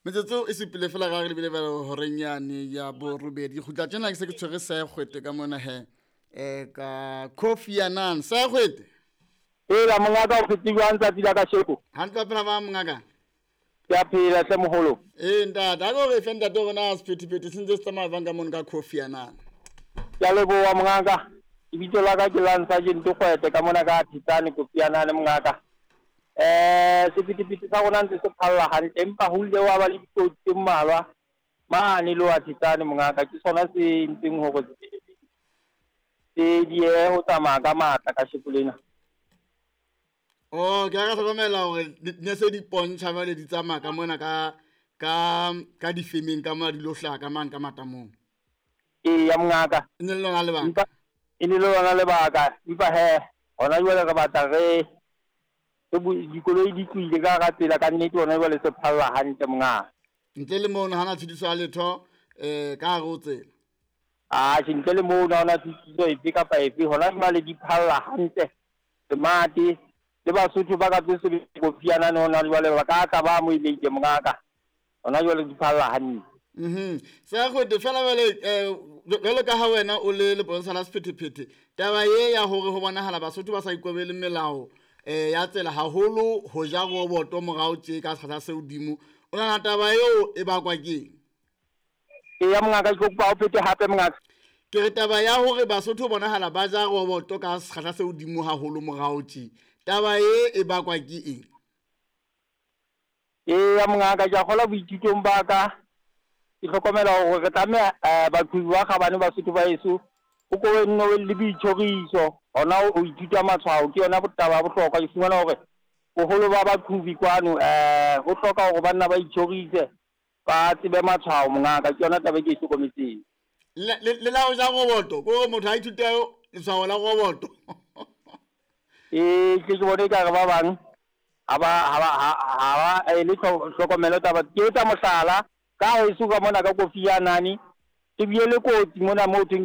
metsotso e sepile fela ga re lebile ba horenyane ya borobedi go tla tsena ke se ke tshwere sa gwete ka mona he ka Kofi Annan sa gwete la mongaka o fetiwang tsa tila ka sheko hantle pela ba mongaka ya phela hle moholo ntate a go re fenda to gona sephethephethe sentse se tsamaya bang ka mona ka Kofi Annan ya leboa mongaka ibitso la ka ke Lance Sergeant Kgwete ka mona ka Thitsane Kofi Annan mongaka sephethephethe sa rona ntse se phalla hantle empa ho ile wa ba le dikotsi tse mmalwa mane le wa Thitsane mongaka ke sona se ntseng hore se die ho tsamaya ka matla ka sheko lena. ke a ga tlhokomela gore ne se di pontšha ba le di tsamaya ka mona ka difemeng ka mona di lo hlaga ka mang ka matamong Ya mongaka e ne le lona lebaka e ne le lona lebaka empa he hona jwale re batla re dikoloi di tlile ka ga tsela ka nnete hona jwale se phalla hantle mongaka ntle le moo hana tshitiso ya letho ka gare o tsela ntle le moo hona tshitiso efe kapa efe hona jwale di phalla hantle temati le Basotho ba ka tse se Kofi Annan hona jwale ba ka ba mo ile mongaka hona jwale di phalla hantle sa gwete fela jwale ka ha wena o le lebonsa la sephethephethe taba ye ya hore ho bonahala Basotho ba sa ikobele melao ya tsela haholo ho ja roboto morao tje ka tshata se hodimo o nana taba eo e bakwa keng ya mongaka ke kopa o phete hape mongaka ke re taba ya hore Basotho bonahala ba ja roboto ka tshata se hodimo haholo morao tje taba e bakwa ke eng ya mongaka ja gola boithutong ba ka ke hlokomela hore re tlameha batho ba kgabane Basotho ba eso o ko nno le boitshoriso hona o ithuta matshwao ke yona botaba bohlokwa ke fumana hore boholo ba baqhubi kwano ho hloka hore banna ba ithorise ba tsebe matshwao mongaka ke yona taba ke hlokometseng le la o ja roboto go motho a ithuta letshwao la roboto ke bone ka re ba bang ha le hlokomelo taba ke etsa mohlala ka heso ka mona ka Kofi Annan ke biele kotsi mona mo